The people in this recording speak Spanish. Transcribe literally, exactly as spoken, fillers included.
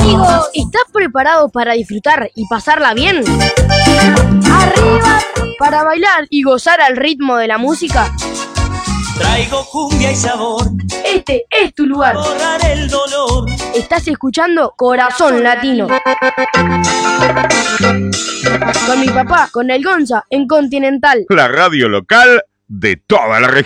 amigos. ¿Estás preparado para disfrutar y pasarla bien? ¡Arriba! ¿Para bailar y gozar al ritmo de la música? Traigo cumbia y sabor. Este es tu lugar. Borrar el dolor. Estás escuchando Corazón Latino. Con mi papá, con el Gonza, en Continental. La radio local de toda la región.